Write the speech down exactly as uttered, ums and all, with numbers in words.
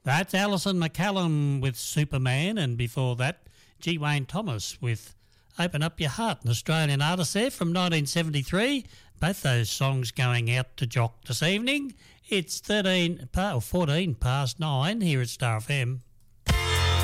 That's Alison McCallum with Superman, and before that, G. Wayne Thomas with Open Up Your Heart, an Australian artist there from nineteen seventy-three. Both those songs going out to Jock this evening. It's thirteen, or fourteen past nine here at Star F M.